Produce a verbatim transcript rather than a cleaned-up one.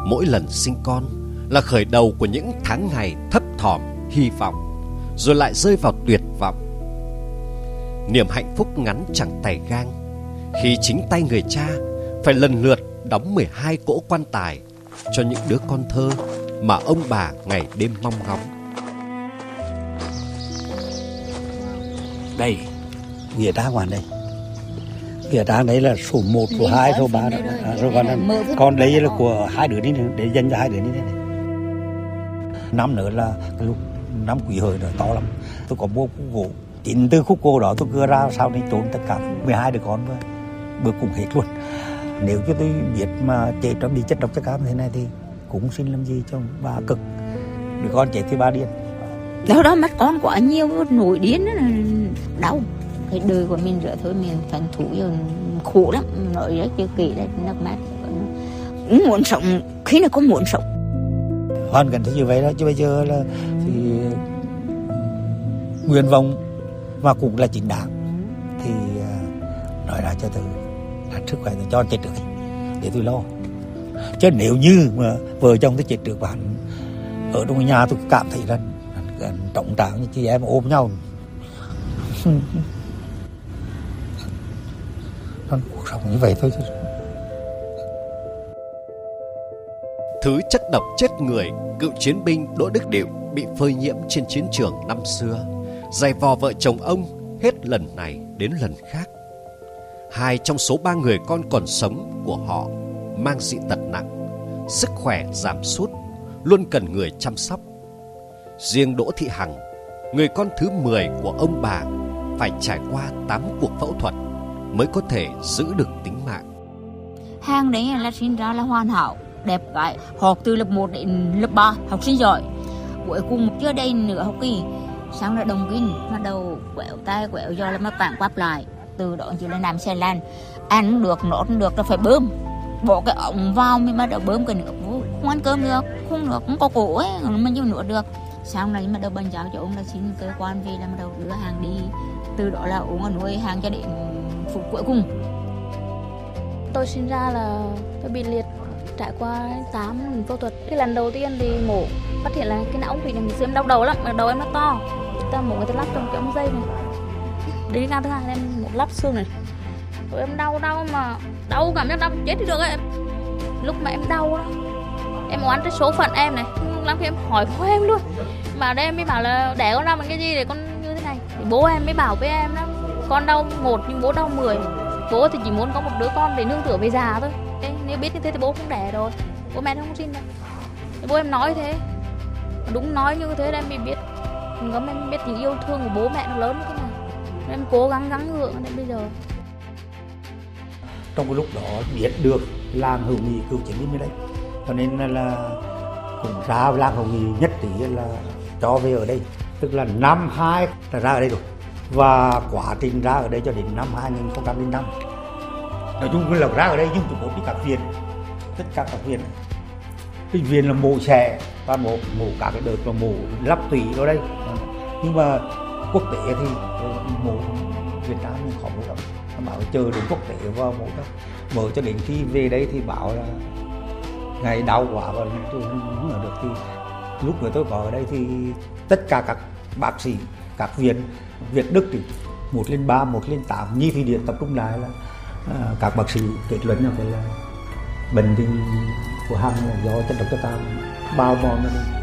Mỗi lần sinh con là khởi đầu của những tháng ngày thấp thỏm, hy vọng, rồi lại rơi vào tuyệt vọng. Niềm hạnh phúc ngắn chẳng tày gang khi chính tay người cha phải lần lượt đóng mười hai cỗ quan tài cho những đứa con thơ mà ông bà ngày đêm mong ngóng. Đây, nghĩa trang ngoài đây. Nghĩa trang đấy là số một, số hai, số ba đó. À, rồi còn, còn đây là của hai đứa đi nữa, để dành cho hai đứa đi này. Năm nữa là cái lúc năm Quý Hợi nữa to lắm. Tôi có mua khúc gỗ. Chính từ khúc gỗ đó tôi cưa ra sau này trốn tất cả mười hai đứa con với bữa cùng hết luôn. Nếu cho tôi biết mà chết nó bị chất độc da cam thế này thì cũng xin làm gì cho bà cực. Đứa con chết thì bà điên. Đó đó mất con quá nhiều, nổi điên đó là đau. Cái đời của mình rồi thôi mình phản thủ rồi khổ lắm, nói rất chưa kỹ đấy, nước mắt. Muốn sống, khi nào có muốn sống. Hoàn cảnh thì như vậy đó, chứ bây giờ là thì nguyện vọng và cũng là chính đáng thì nói ra cho tôi là sức khỏe tôi cho chết được để tôi lo. Chứ nếu như mà vợ chồng tôi chết được bạn ở trong nhà tôi cảm thấy là trọng tráng như chị em ôm nhau. Cuộc sống như vậy thôi. Thứ chất độc chết người cựu chiến binh Đỗ Đức Điệu bị phơi nhiễm trên chiến trường năm xưa dày vò vợ chồng ông hết lần này đến lần khác. Hai trong số ba người con còn sống của họ mang dị tật nặng, sức khỏe giảm sút, luôn cần người chăm sóc. Riêng Đỗ Thị Hằng, người con thứ mười của ông bà, phải trải qua tám cuộc phẫu thuật mới có thể giữ được tính mạng. Hằng đấy là sinh ra là hoàn hảo, đẹp gái, học từ lớp một đến lớp ba, học sinh giỏi. Cuối cùng chưa đây nửa học kỳ, sáng là đồng kinh, bắt đầu quẹo tay quẹo do là mất bạn quắp lại. Từ đó chỉ là làm xe lan, ăn cũng được, nốt cũng được, là phải bơm. Bỏ cái ống vào mới bắt đầu bơm cái nước vô, không ăn cơm được, không được, không có cổ ấy, mà nhiều nữa được. Xong là bắt đầu bàn giao cho ông là xin cơ quan về là bắt đầu đưa Hàng đi. Từ đó là uống ở nuôi Hàng cho đến phút cuối cùng. Tôi sinh ra là tôi bị liệt, trải qua tám phẫu thuật. Cái lần đầu tiên thì mổ phát hiện là cái não bị này, em đau đầu lắm, đầu em nó to. Ta mổ người ta lắp trong cái ống dây này. Đến ngày thứ hai em mổ lắp xương này. Rồi em đau đau mà đau cảm giác đau chết đi được ấy. Lúc mà em đau đó, em oán cái số phận em này, lắm khi em hỏi bố em luôn. Mà đây em mới bảo là đẻ con ra bằng cái gì để con như thế này. Thì bố em mới bảo với em đó, con đau một nhưng bố đau mười. Bố thì chỉ muốn có một đứa con để nương tựa về già thôi. Thế, nếu biết như thế thì bố không đẻ rồi, bố mẹ không sinh đâu. Thì bố em nói thế, đúng nói như thế em mới biết, ngấm em biết tình yêu thương của bố mẹ nó lớn như thế nào. Em cố gắng gắng gượng đến bây giờ. Trong cái lúc đó biết được làng Hữu Nghị cựu chiến binh ở đây, cho nên là, là cũng ra làng Hữu Nghị nhất trí là cho về ở đây, tức là năm hai là ra ở đây rồi, và quá trình ra ở đây cho đến năm hai nghìn không trăm lẻ năm. Nói chung là ra ở đây nhưng chúng tôi đi các viện, tất cả các viện, cái viện là mổ xẻ và mổ mổ cả cái đợt là mổ lắp tủy ở đây, nhưng mà quốc tế thì mổ Việt Nam mình khó mổ lắm, bảo chờ đến quốc tế vào mổ đó, mở cho đến khi về đây thì bảo là ngày đau quá và không ở được. Thì lúc mà tôi có ở đây thì tất cả các bác sĩ, các viện, Việt Đức thì một lên ba, một lên tám, Nhi Thụy Điển tập trung lại là à, các bác sĩ kết luận là phải là bệnh tình của Hằng là do chất độc da cam bao mòn.